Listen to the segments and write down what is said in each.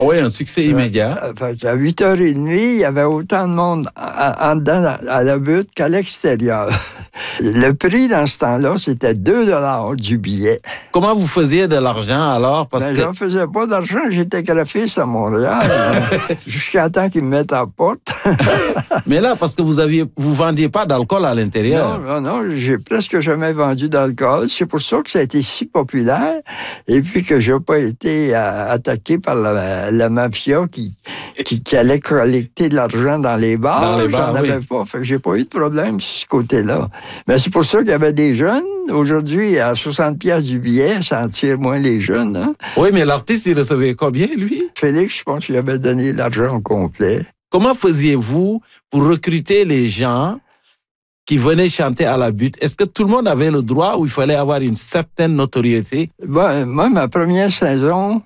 Oui, un succès immédiat. À 8h30, il y avait autant de monde en dedans à la butte qu'à l'extérieur. Le prix dans ce temps-là, c'était 2 $ du billet. Comment vous faisiez de l'argent alors? Je ne faisais pas d'argent, j'étais graphiste à Montréal, jusqu'à temps qu'ils me mettent à la porte. Mais là, parce que vous vendiez pas d'alcool à l'intérieur. Non, j'ai presque jamais vendu d'alcool. C'est pour ça que ça a été si populaire. Et puis que je n'ai pas été attaqué par la mafia qui allait collecter de l'argent dans les bars. J'en avais pas. Fait que j'ai pas eu de problème sur ce côté-là. Mais c'est pour ça qu'il y avait des jeunes. Aujourd'hui, à 60$ du billet, ça en tire moins les jeunes. Hein? Oui, mais l'artiste, il recevait combien, lui? Félix, je pense qu'il avait donné l'argent au complet. Comment faisiez-vous pour recruter les gens qui venaient chanter à la butte? Est-ce que tout le monde avait le droit ou il fallait avoir une certaine notoriété? Moi, ma première saison,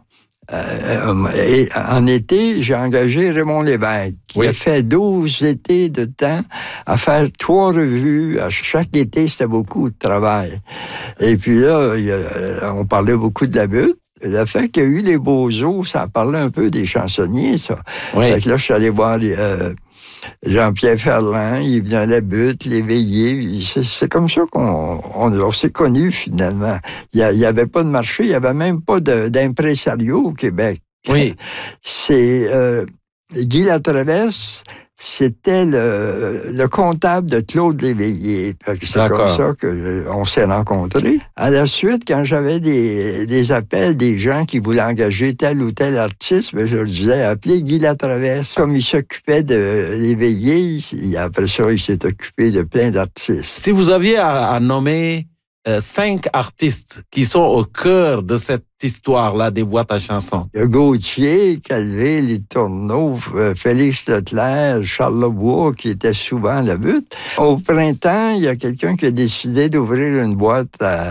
en été, j'ai engagé Raymond Lévesque, qui a fait 12 étés de temps à faire 3 revues. À chaque été, c'était beaucoup de travail. Et puis là, on parlait beaucoup de la butte. Le fait qu'il y a eu les Beaux-Eaux, ça parlait un peu des chansonniers, ça. Oui. Fait que là, je suis allé voir Jean-Pierre Ferland, il venait à la butte, les veillées. C'est comme ça qu'on s'est connus, finalement. Il n'y avait pas de marché, il n'y avait même pas d'impresario au Québec. Oui. C'est Guy Latraverse, c'était le comptable de Claude Léveillé. C'est comme ça qu'on s'est rencontrés. À la suite, quand j'avais des appels des gens qui voulaient engager tel ou tel artiste, je leur disais, appelez Guy Latraverse. Comme il s'occupait de Léveillé, après ça, il s'est occupé de plein d'artistes. Si vous aviez à nommer 5 artistes qui sont au cœur de cette histoire-là des boîtes à chansons. Il y a Gauthier, Calvé, Les Tourneaux, Félix Leclerc, Charles Lebois, qui étaient souvent à la butte. Au printemps, il y a quelqu'un qui a décidé d'ouvrir une boîte à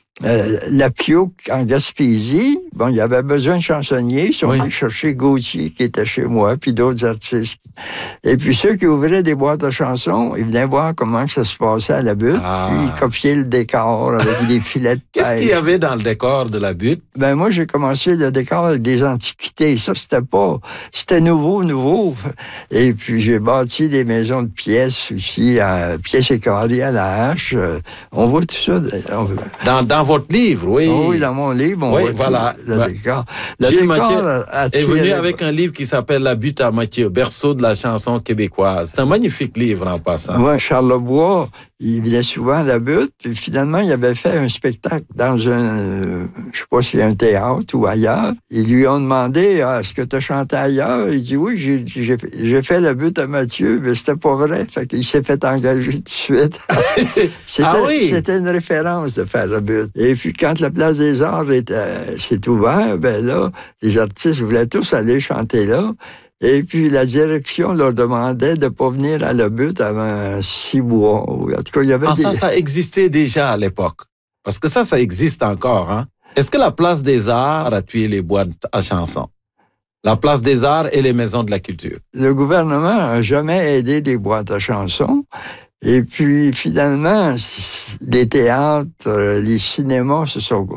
La Pioque en Gaspésie. Bon, il y avait besoin de chansonniers. Ils sont allés chercher Gauthier, qui était chez moi, puis d'autres artistes. Et puis ceux qui ouvraient des boîtes à chansons, ils venaient voir comment ça se passait à la butte, puis ils copiaient le décor avec des filets de pêche. Qu'est-ce qu'il y avait dans le décor de la butte? Ben moi, j'ai commencé le décor avec des antiquités. Ça, c'était nouveau. Et puis, j'ai bâti des maisons de pièces aussi, pièces et carrés à la hache. On voit tout ça. Dans votre livre, oui. Oh, oui, dans mon livre, on voit voilà. tout le décor. Gilles Mathieu est venu avec un livre qui s'appelle La butte à Mathieu, berceau de la chanson québécoise. C'est un magnifique livre en passant. Oui, Charles Lebois, il venait souvent à la butte. Puis finalement, il avait fait un spectacle dans je sais pas si un théâtre ou ailleurs. Ils lui ont demandé, est-ce que tu as chanté ailleurs? Il dit, oui, j'ai fait la butte à Mathieu, mais c'était pas vrai. Fait qu'il s'est fait engager tout de suite. C'était une référence de faire la butte. Et puis, quand la Place des Arts s'est ouverte, ben là, les artistes voulaient tous aller chanter là. Et puis, la direction leur demandait de ne pas venir à la butte avant 6 mois. En tout cas, il y avait ça existait déjà à l'époque. Parce que ça existe encore, hein? Est-ce que la Place des Arts a tué les boîtes à chansons? La Place des Arts et les maisons de la culture. Le gouvernement n'a jamais aidé les boîtes à chansons. Et puis, finalement, les théâtres, les cinémas se sont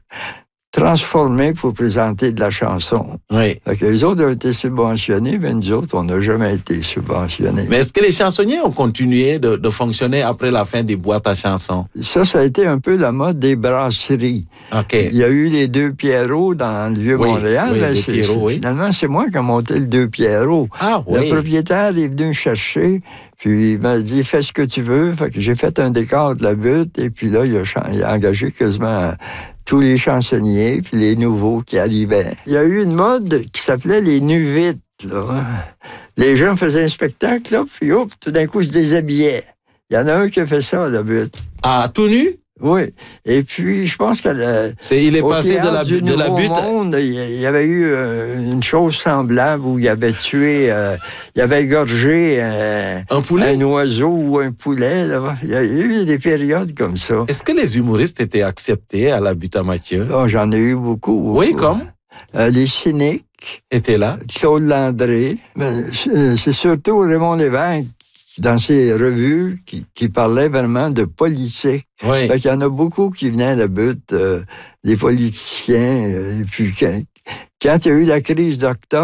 transformés pour présenter de la chanson. Oui. Les autres ont été subventionnés, mais nous autres, on n'a jamais été subventionnés. Mais est-ce que les chansonniers ont continué de fonctionner après la fin des boîtes à chansons? Ça a été un peu la mode des brasseries. Okay. Il y a eu les Deux Pierrots dans le Vieux-Montréal. Finalement, c'est moi qui ai monté le Deux Pierrots. Le propriétaire est venu me chercher, puis il m'a dit, fais ce que tu veux. Fait que j'ai fait un décor de la butte, et puis là, il a engagé quasiment tous les chansonniers, puis les nouveaux qui arrivaient. Il y a eu une mode qui s'appelait les nuvites, là. Les gens faisaient un spectacle, là, puis tout d'un coup, ils se déshabillaient. Il y en a un qui a fait ça à la butte. Ah, tout nu? Oui. Et puis, je pense qu'il est passé de la butte. Monde, il y avait eu une chose semblable où il avait tué, il avait égorgé un oiseau ou un poulet. Là. Il y a eu des périodes comme ça. Est-ce que les humoristes étaient acceptés à la butte à Mathieu? Oh, j'en ai eu beaucoup. Oui, comme? Les cyniques étaient là. Claude Landré. C'est surtout Raymond Lévesque dans ses revues qui parlaient vraiment de politique. Oui. Fait qu'il y en a beaucoup qui venaient à la butte, des politiciens, et puis quand il y a eu la crise d'octobre,